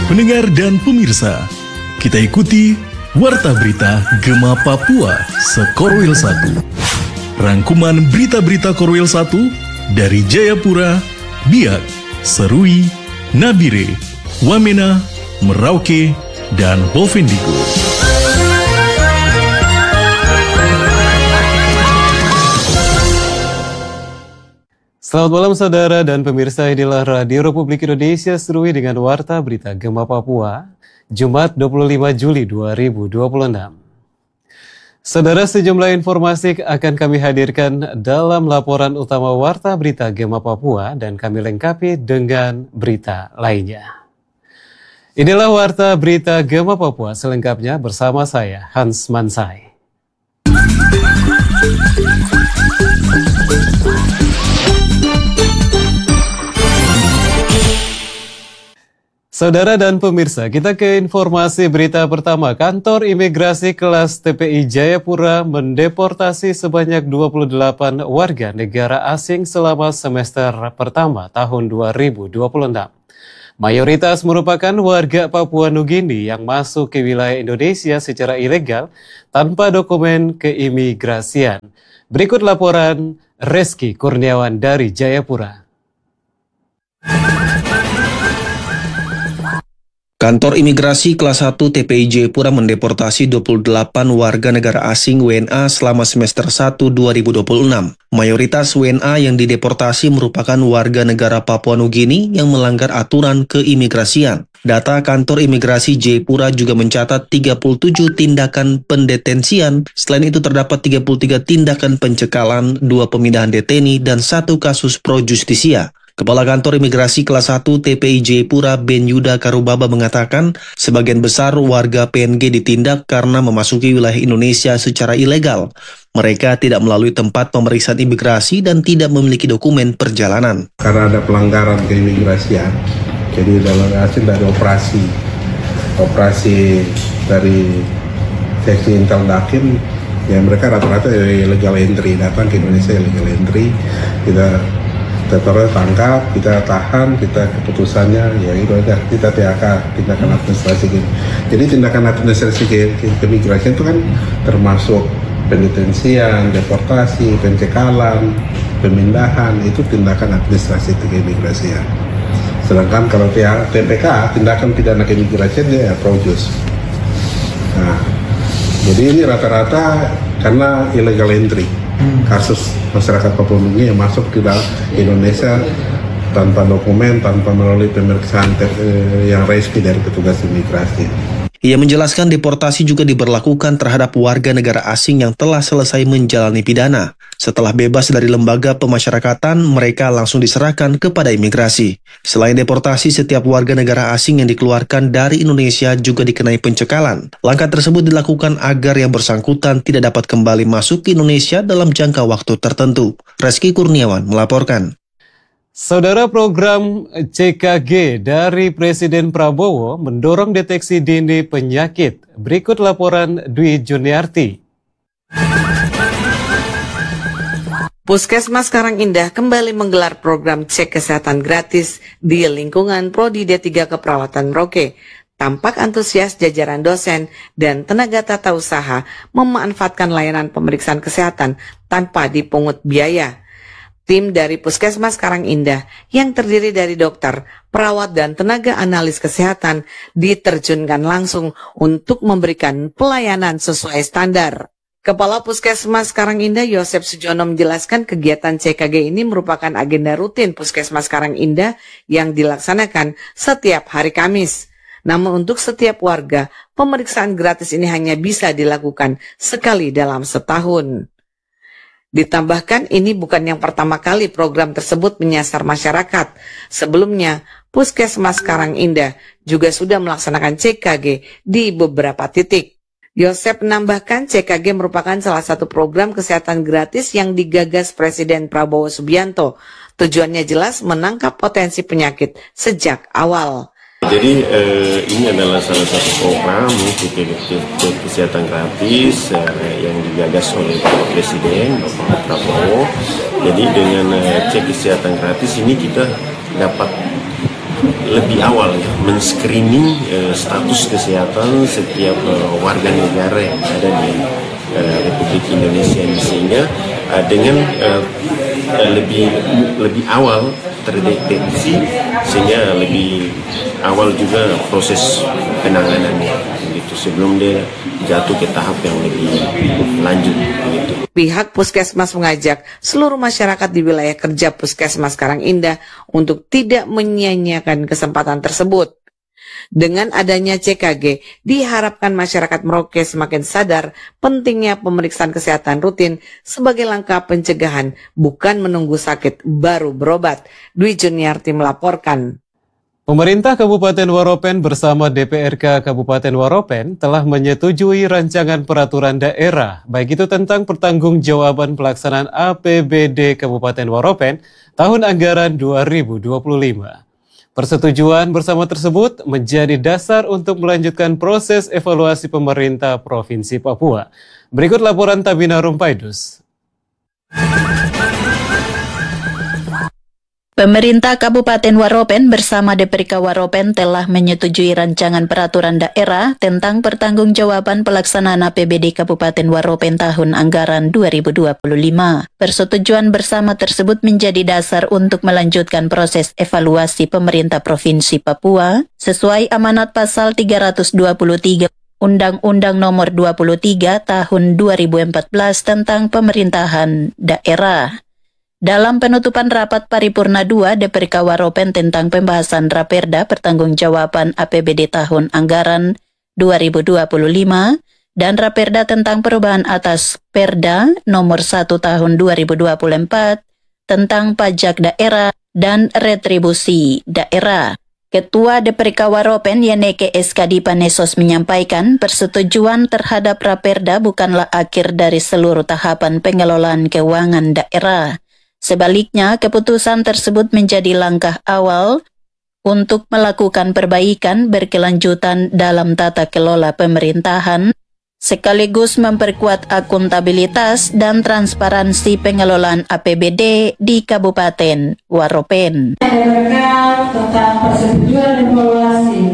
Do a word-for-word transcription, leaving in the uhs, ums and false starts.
Pendengar dan pemirsa, kita ikuti Warta Berita Gema Papua Sekorwil satu. Rangkuman berita-berita Korwil satu dari Jayapura, Biak, Serui, Nabire, Wamena, Merauke, dan Bovendigul. Selamat malam saudara dan pemirsa, inilah Radio Republik Indonesia Serui dengan Warta Berita Gema Papua, Jumat dua puluh lima Juli dua ribu dua puluh enam. Saudara, sejumlah informasi akan kami hadirkan dalam laporan utama Warta Berita Gema Papua dan kami lengkapi dengan berita lainnya. Inilah Warta Berita Gema Papua selengkapnya bersama saya, Hans Mansai. Saudara dan pemirsa, kita ke informasi berita pertama. Kantor Imigrasi Kelas T P I Jayapura mendeportasi sebanyak dua puluh delapan warga negara asing selama semester pertama tahun dua ribu dua puluh enam. Mayoritas merupakan warga Papua Nugini yang masuk ke wilayah Indonesia secara ilegal tanpa dokumen keimigrasian. Berikut laporan Reski Kurniawan dari Jayapura. Kantor Imigrasi Kelas satu T P I Jayapura mendeportasi dua puluh delapan warga negara asing W N A selama semester satu dua ribu dua puluh enam. Mayoritas W N A yang dideportasi merupakan warga negara Papua Nugini yang melanggar aturan keimigrasian. Data Kantor Imigrasi Jayapura juga mencatat tiga puluh tujuh tindakan pendetensian. Selain itu terdapat tiga puluh tiga tindakan pencekalan, dua pemindahan deteni, dan satu kasus pro justisia. Kepala Kantor Imigrasi Kelas satu T P I Jayapura Ben Yuda Karubaba mengatakan sebagian besar warga P N G ditindak karena memasuki wilayah Indonesia secara ilegal. Mereka tidak melalui tempat pemeriksaan imigrasi dan tidak memiliki dokumen perjalanan. Karena ada pelanggaran keimigrasian, jadi dalam hasil dari operasi operasi dari seksi Intel Dakim, ya mereka rata-rata illegal entry, datang ke Indonesia illegal entry. Kita kita tangkap, kita tahan, kita keputusannya ya itu aja, kita T H K, tindakan administrasi gitu. Jadi tindakan administrasi ke, ke, keimigrasian itu kan termasuk pendetensian, deportasi, pencekalan, pemindahan, itu tindakan administrasi keimigrasian. Sedangkan kalau T P K, tindakan pidana keimigrasian dia ya pro jus. Nah, jadi ini rata-rata karena illegal entry. Kasus masyarakat Papua Nugini yang masuk ke Indonesia tanpa dokumen, tanpa melalui pemeriksaan yang resmi dari petugas imigrasi. Ia menjelaskan deportasi juga diberlakukan terhadap warga negara asing yang telah selesai menjalani pidana. Setelah bebas dari lembaga pemasyarakatan, mereka langsung diserahkan kepada imigrasi. Selain deportasi, setiap warga negara asing yang dikeluarkan dari Indonesia juga dikenai pencekalan. Langkah tersebut dilakukan agar yang bersangkutan tidak dapat kembali masuk ke Indonesia dalam jangka waktu tertentu. Reski Kurniawan melaporkan. Saudara, program C K G dari Presiden Prabowo mendorong deteksi dini penyakit. Berikut laporan Dwi Juniarti. Puskesmas Karangindah kembali menggelar program cek kesehatan gratis di lingkungan Prodi D tiga Keperawatan Merauke. Tampak antusias jajaran dosen dan tenaga tata usaha memanfaatkan layanan pemeriksaan kesehatan tanpa dipungut biaya. Tim dari Puskesmas Karangindah yang terdiri dari dokter, perawat, dan tenaga analis kesehatan diterjunkan langsung untuk memberikan pelayanan sesuai standar. Kepala Puskesmas Karangindah Yosep Sujono menjelaskan kegiatan C K G ini merupakan agenda rutin Puskesmas Karangindah yang dilaksanakan setiap hari Kamis. Namun untuk setiap warga, pemeriksaan gratis ini hanya bisa dilakukan sekali dalam setahun. Ditambahkan ini bukan yang pertama kali program tersebut menyasar masyarakat. Sebelumnya, Puskesmas Karangindah juga sudah melaksanakan C K G di beberapa titik. Yosep menambahkan C K G merupakan salah satu program kesehatan gratis yang digagas Presiden Prabowo Subianto. Tujuannya jelas menangkap potensi penyakit sejak awal. Jadi eh, ini adalah salah satu program kesehatan gratis eh, yang digagas oleh Bapak Presiden, Bapak Prabowo. Jadi dengan eh, cek kesehatan gratis ini kita dapat lebih awal ya, men-screening uh, status kesehatan setiap uh, warga negara yang ada di uh, Republik Indonesia ini, sehingga uh, dengan uh, uh, lebih lebih awal terdeteksi, sehingga lebih awal juga proses penanganannya gitu, sebelum dia jatuh ke tahap yang lebih lanjut gitu. Pihak Puskesmas mengajak seluruh masyarakat di wilayah kerja Puskesmas Karangindah untuk tidak menyia-nyiakan kesempatan tersebut. Dengan adanya C K G, diharapkan masyarakat Merauke semakin sadar pentingnya pemeriksaan kesehatan rutin sebagai langkah pencegahan, bukan menunggu sakit baru berobat. Dwi Juniarti melaporkan. Pemerintah Kabupaten Waropen bersama D P R K Kabupaten Waropen telah menyetujui rancangan peraturan daerah, baik itu tentang pertanggungjawaban pelaksanaan A P B D Kabupaten Waropen tahun anggaran dua ribu dua puluh lima. Persetujuan bersama tersebut menjadi dasar untuk melanjutkan proses evaluasi pemerintah Provinsi Papua. Berikut laporan Tabina Rumpaidus. Pemerintah Kabupaten Waropen bersama D P R K Waropen telah menyetujui rancangan peraturan daerah tentang pertanggungjawaban pelaksanaan A P B D Kabupaten Waropen tahun anggaran dua ribu dua puluh lima. Persetujuan bersama tersebut menjadi dasar untuk melanjutkan proses evaluasi pemerintah Provinsi Papua sesuai amanat pasal tiga ratus dua puluh tiga Undang-Undang Nomor dua puluh tiga Tahun dua ribu empat belas tentang pemerintahan daerah. Dalam penutupan rapat paripurna dua D P R K Waropen tentang pembahasan Raperda Pertanggungjawaban A P B D tahun anggaran dua ribu dua puluh lima dan Raperda tentang perubahan atas Perda nomor satu tahun dua ribu dua puluh empat tentang pajak daerah dan retribusi daerah. Ketua D P R K Waropen Yeneke Eskadi Panesos menyampaikan persetujuan terhadap Raperda bukanlah akhir dari seluruh tahapan pengelolaan keuangan daerah. Sebaliknya, keputusan tersebut menjadi langkah awal untuk melakukan perbaikan berkelanjutan dalam tata kelola pemerintahan, sekaligus memperkuat akuntabilitas dan transparansi pengelolaan A P B D di Kabupaten Waropen. Tentang persetujuan evaluasi